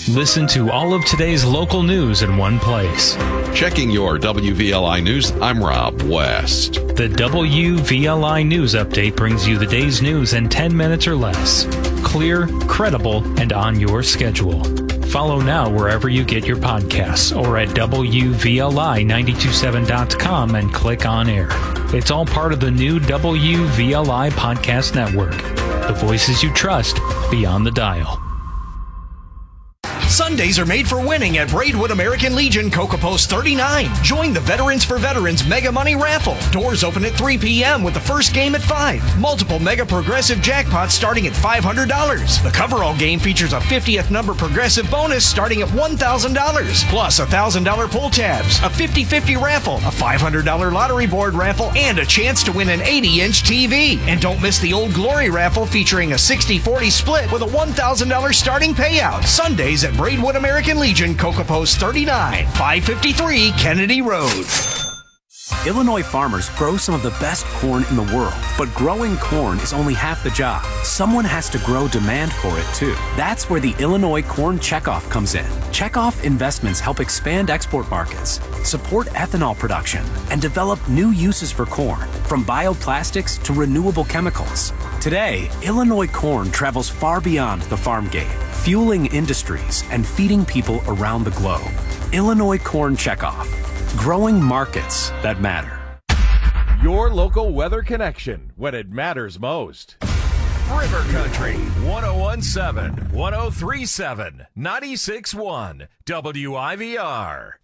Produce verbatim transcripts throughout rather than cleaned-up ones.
Listen to all of today's local news in one place. Checking your W V L I News, I'm Rob West. The W V L I News Update brings you the day's news in ten minutes or less. Clear, credible, and on your schedule. Follow now wherever you get your podcasts or at W V L I nine two seven dot com and click on air. It's all part of the new W V L I Podcast Network. The voices you trust beyond the dial. Sundays are made for winning at Braidwood American Legion Coca Post thirty-nine. Join the Veterans for Veterans Mega Money Raffle. Doors open at three p.m. with the first game at five. Multiple Mega Progressive jackpots starting at five hundred dollars. The coverall game features a fiftieth number progressive bonus starting at one thousand dollars. Plus one thousand dollars pull tabs, a fifty-fifty raffle, a five hundred dollars lottery board raffle, and a chance to win an eighty-inch T V. And don't miss the Old Glory raffle featuring a sixty forty split with a one thousand dollars starting payout. Sundays at Braidwood American Legion, Coca Post thirty-nine, five fifty-three Kennedy Road. Illinois farmers grow some of the best corn in the world, but growing corn is only half the job. Someone has to grow demand for it too. That's where the Illinois Corn Checkoff comes in. Checkoff investments help expand export markets, support ethanol production, and develop new uses for corn, from bioplastics to renewable chemicals. Today, Illinois corn travels far beyond the farm gate, fueling industries and feeding people around the globe. Illinois Corn Checkoff. Growing markets that matter. Your local weather connection when it matters most. River Country, one oh one point seven, one oh three point seven, ninety-six point one, W I V R.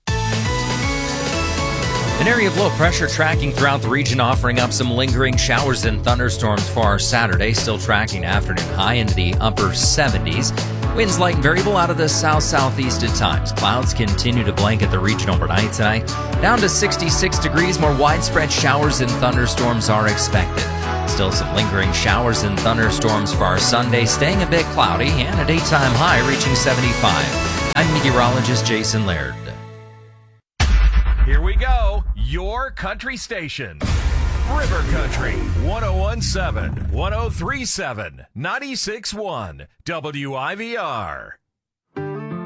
An area of low pressure tracking throughout the region, offering up some lingering showers and thunderstorms for our Saturday. Still tracking afternoon high into the upper seventies. Winds light and variable out of the south-southeast at times. Clouds continue to blanket the region overnight tonight. Down to sixty-six degrees. More widespread showers and thunderstorms are expected. Still some lingering showers and thunderstorms for our Sunday, staying a bit cloudy and a daytime high reaching seventy-five. I'm meteorologist Jason Laird. Here we go. Your country station. River Country, one oh one point seven, one oh three point seven, ninety-six point one, W I V R.